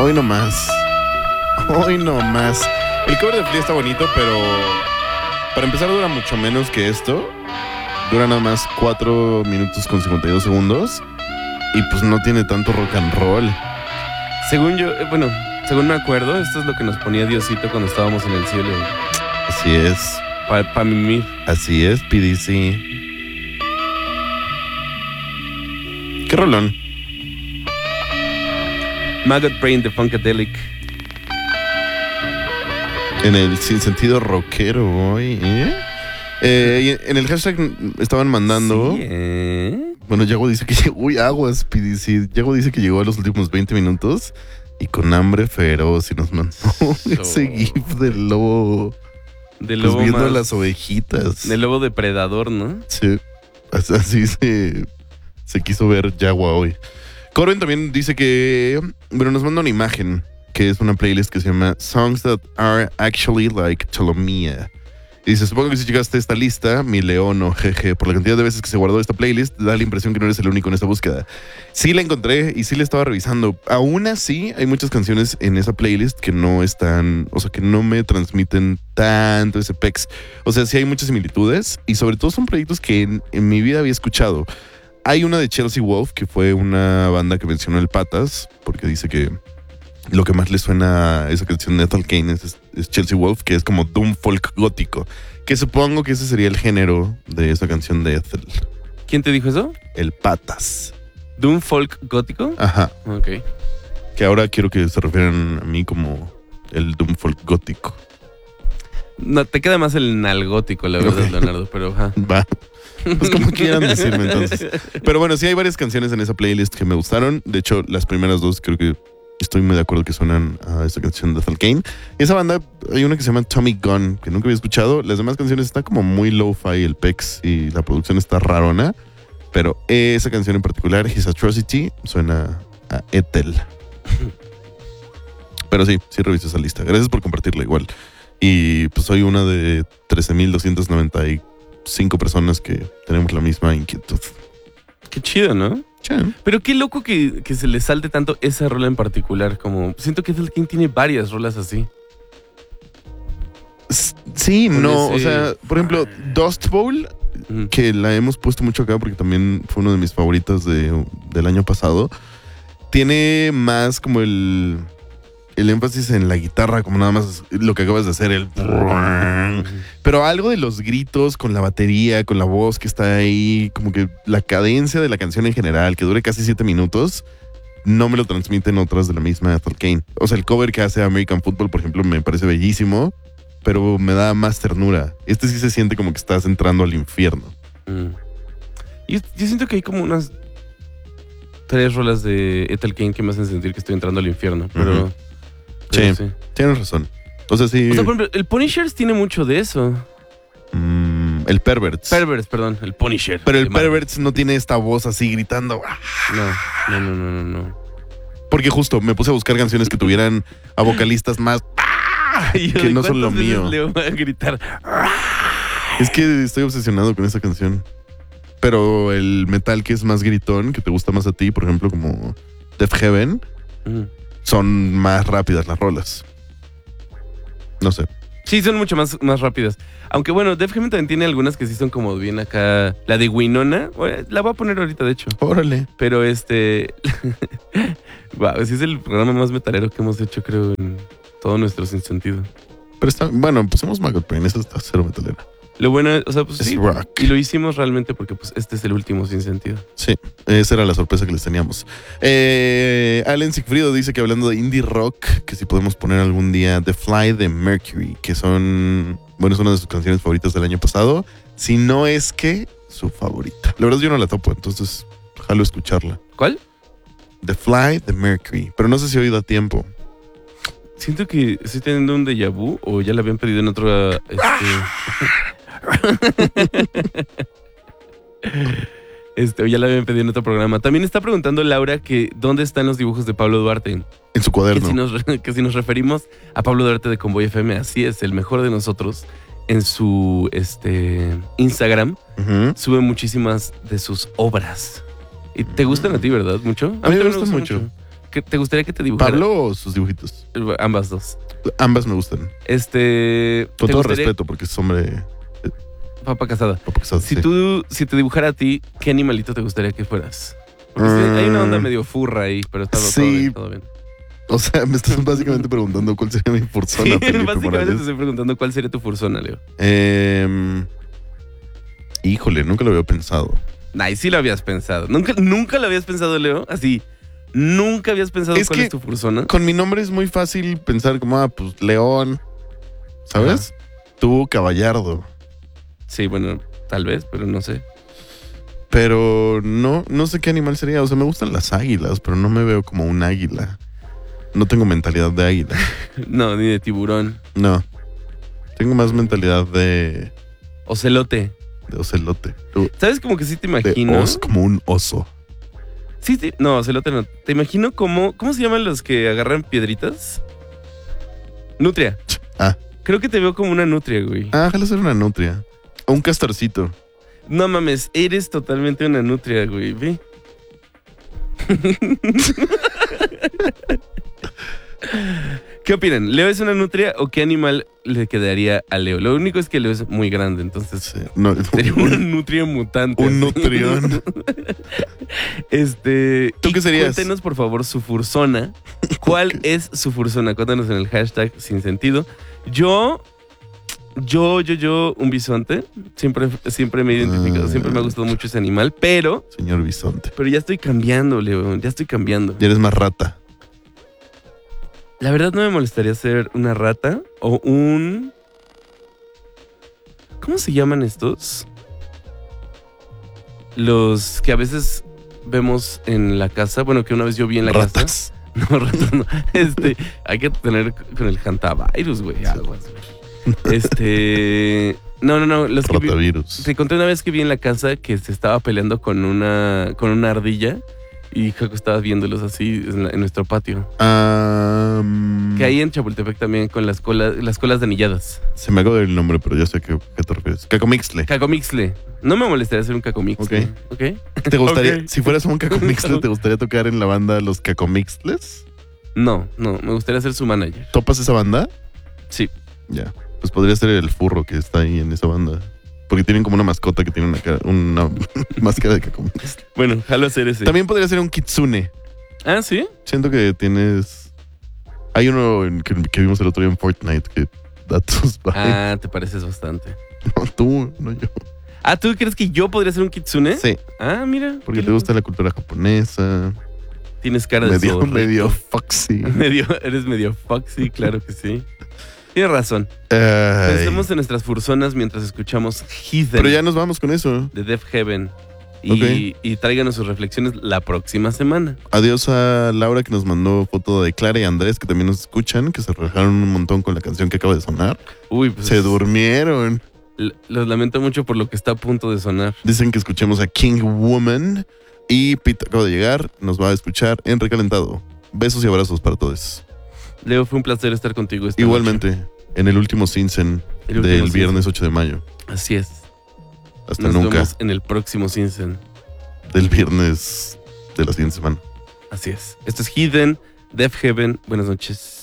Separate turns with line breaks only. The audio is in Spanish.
Hoy no más. Hoy no más. El cover de Flea está bonito, pero para empezar dura mucho menos que esto. Dura nada más 4 minutos con 52 segundos. Y pues no tiene tanto rock and roll.
Según yo, según me acuerdo, esto es lo que nos ponía Diosito cuando estábamos en el cielo.
Así es.
Para mimir.
Así es, PDC. ¿Qué rolón?
Maggot Brain de Funkadelic.
En el sin sentido rockero hoy, y en el hashtag estaban mandando.
Sí,
Bueno, Yago dice que llegó. Uy, aguas, PDC. Yago dice que llegó a los últimos 20 minutos y con hambre feroz y nos mandó ese gif del lobo.
Del
Pues
lobo
viendo
más,
a las ovejitas.
del lobo depredador, ¿no?
Sí. Así se quiso ver Yago hoy. Corbin también dice que. Bueno, nos manda una imagen que es una playlist que se llama Songs That Are Actually Like Tolomía. Y dice, supongo que si llegaste a esta lista, mi león o jeje, por la cantidad de veces que se guardó esta playlist, da la impresión que no eres el único en esta búsqueda. Sí la encontré y sí la estaba revisando. Aún así, hay muchas canciones en esa playlist que no están, o sea, que no me transmiten tanto ese pex. O sea, sí hay muchas similitudes y sobre todo son proyectos que en mi vida había escuchado. Hay una de Chelsea Wolf, que fue una banda que mencionó el Patas, porque dice que lo que más le suena a esa canción de Ethel Cain es Chelsea Wolf, que es como doom folk gótico, que supongo que ese sería el género de esa canción de Ethel.
¿Quién te dijo eso?
El Patas.
¿Doom folk gótico?
Ajá.
Ok.
Que ahora quiero que se refieran a mí como el doom folk gótico.
No, te queda más el nalgótico, la verdad,
Ok.
Leonardo, pero ajá.
Va. Pues como quieran decirme entonces. Pero bueno, sí hay varias canciones en esa playlist que me gustaron. De hecho, las primeras dos creo que estoy muy de acuerdo que suenan a esa canción de Ethel Cain. Y esa banda, hay una que se llama Tommy Gunn, que nunca había escuchado. Las demás canciones están como muy lo-fi, el pex, y la producción está rarona. Pero esa canción en particular, His Atrocity, suena a Ethel. Pero sí reviso esa lista. Gracias por compartirla igual. Y pues soy una de 13,295 personas que tenemos la misma inquietud.
Qué chido, ¿no?
Che.
Pero qué loco que se le salte tanto esa rola en particular. Como siento que Ethel Cain tiene varias rolas así.
Sí,
Con
no,
ese-
o sea, por ejemplo, Dust Bowl, que la hemos puesto mucho acá porque también fue uno de mis favoritas del año pasado, tiene más como el énfasis en la guitarra, como nada más lo que acabas de hacer, pero algo de los gritos con la batería, con la voz que está ahí, como que la cadencia de la canción en general, que dure casi 7 minutos, no me lo transmiten otras de la misma Ethel Cain. O sea, el cover que hace American Football, por ejemplo, me parece bellísimo, pero me da más ternura. Este sí se siente como que estás entrando al infierno.
Yo siento que hay como unas 3 rolas de Ethel Cain que me hacen sentir que estoy entrando al infierno, pero...
Ujú.
pero
Sí. Tienes razón. O sea, sí.
O sea, por ejemplo, el Punishers tiene mucho de eso.
El Perverts.
Perverts, perdón, el Punisher.
Pero el
Qué mal.
Perverts no tiene esta voz así gritando.
No.
Porque justo me puse a buscar canciones que tuvieran a vocalistas más.
Y yo,
Que
¿de
no son lo
cuántas veces
mío.
le voy a gritar?
Es que estoy obsesionado con esa canción. Pero el metal que es más gritón, que te gusta más a ti, por ejemplo, como Def Heaven, son más rápidas las rolas. No sé.
Sí, son mucho más rápidas. Aunque bueno, Def Heaven también tiene algunas que sí son como bien acá. La de Winona, la voy a poner ahorita, de hecho.
Órale.
Pero wow, sí es el programa más metalero que hemos hecho, creo, en todo nuestro sinsentido.
Pero está. Bueno, pusimos Maggot Brain, esa está cero metalera.
Lo bueno, o sea, pues
Es
sí.
rock.
Y lo hicimos realmente porque pues este es el último sin sentido.
Sí, esa era la sorpresa que les teníamos. Allen Sigfrido dice que hablando de indie rock, que si podemos poner algún día The Fly de Mercury, que son, bueno, es una de sus canciones favoritas del año pasado, si no es que su favorita. La verdad yo no la topo, entonces jalo escucharla.
¿Cuál?
The Fly de Mercury, pero no sé si he oído a tiempo.
Siento que estoy teniendo un déjà vu o ya la habían pedido en otro... o ya la habían pedido en otro programa. También está preguntando Laura que dónde están los dibujos de Pablo Duarte.
En su
Que
cuaderno.
si nos referimos a Pablo Duarte de Convoy FM, así es, el mejor de nosotros. En su Instagram
Ujú.
sube muchísimas de sus obras. ¿Y te gustan a ti, verdad? ¿Mucho?
A mí me
también
gustan mucho.
¿Te gustaría que te dibujara?
¿Pablo o sus dibujitos?
Ambas dos.
Ambas me gustan.
Con
Con
todo
todo respeto, porque es hombre.
Papa casada.
Papá,
Si
sí.
si te dibujara a ti, ¿qué animalito te gustaría que fueras? Porque sí, hay una onda medio furra ahí, pero está todo
Sí.
bien, todo bien.
O sea, me estás básicamente preguntando cuál sería mi persona,
Sí,
Felipe
básicamente te
Morales.
estoy preguntando cuál sería tu fursona, Leo.
Híjole, nunca lo había pensado.
Ay, sí lo habías pensado. ¿Nunca lo habías pensado, Leo? Así, ¿nunca habías pensado
Es
cuál
que-
es tu fursona?
Con mi nombre es muy fácil pensar como, pues León, ¿sabes? Tú, Caballardo.
Sí, bueno, tal vez, pero no sé.
Pero no sé qué animal sería. O sea, me gustan las águilas, pero no me veo como un águila. No tengo mentalidad de águila.
No, ni de tiburón.
No. Tengo más mentalidad de
Ocelote.
ocelote.
¿Sabes? Como que sí te
De
imagino.
oso, como un oso.
Sí, sí. No, ocelote no. Te imagino como. ¿Cómo se llaman los que agarran piedritas? Nutria.
Ah.
Creo que te veo como una nutria, güey.
Ah, ojalá ser una nutria. O un castorcito.
No mames, eres totalmente una nutria, güey. Ve. ¿Qué opinan? ¿Leo es una nutria o qué animal le quedaría a Leo? Lo único es que Leo es muy grande, entonces
Sí. No,
sería una nutria mutante.
un
así.
nutrión. ¿Tú
y
qué serías?
Cuéntenos, por favor, su fursona. ¿Cuál
Ok.
es su fursona? Cuéntanos en el hashtag sin sentido. Yo, un bisonte. Siempre me he identificado, siempre me ha gustado mucho ese animal, pero
Señor bisonte.
ya estoy cambiando, Leo. Ya estoy cambiando.
Ya eres más rata.
La verdad no me molestaría ser una rata o un... ¿Cómo se llaman estos? Los que a veces vemos en la casa. Bueno, que una vez yo vi en la casa.
Ratas.
No, ratas no. Hay que tener con el hantavirus, güey. Aguas, güey. No. Los que
Rotavirus.
te conté una vez que vi en la casa que se estaba peleando con una ardilla y Jaco estaba viéndolos así en nuestro patio. Que hay en Chapultepec también con las colas de anilladas.
Se me acaba el nombre, pero ya sé a qué te refieres. Cacomixle.
Cacomixle. No me molestaría ser un cacomixle. ¿Ok?
¿Te gustaría,
Ok.
si fueras un cacomixle, te gustaría tocar en la banda Los Cacomixles?
No. Me gustaría ser su manager.
¿Topas esa banda?
Sí.
Ya. Pues podría ser el furro que está ahí en esa banda. Porque tienen como una mascota que tiene una máscara de cacomixle.
Bueno, jalo hacer ese.
También podría ser un kitsune.
Ah, ¿sí?
Siento que tienes... Hay uno que vimos el otro día en Fortnite que da tus vibes.
Ah, te pareces bastante.
No, tú, no yo.
Ah, ¿tú crees que yo podría ser un kitsune?
Sí,
Ah, mira.
porque
qué
te
loco.
gusta la cultura japonesa.
Tienes cara de zorrito.
Medio foxy.
Eres medio foxy, claro que sí. Tienes razón.
Ay.
Pensemos en nuestras fursonas mientras escuchamos Heathen
Pero ya nos vamos con eso.
de Def Heaven. Y tráiganos sus reflexiones la próxima semana.
Adiós a Laura que nos mandó foto de Clara y Andrés que también nos escuchan, que se relajaron un montón con la canción que acaba de sonar.
Uy, pues
Se durmieron.
los lamento mucho por lo que está a punto de sonar.
Dicen que escuchemos a King Woman y Pete acaba de llegar, nos va a escuchar en Recalentado. Besos y abrazos para todos.
Leo, fue un placer estar contigo esta
Igualmente,
noche.
en el último Sinsen
El último
del
Sinsen.
viernes 8 de mayo.
Así es.
Hasta
Nos
nunca.
vemos en el próximo Sinsen.
Del viernes de la siguiente semana.
Así es. Esto es Heathen, Def Heaven. Buenas noches.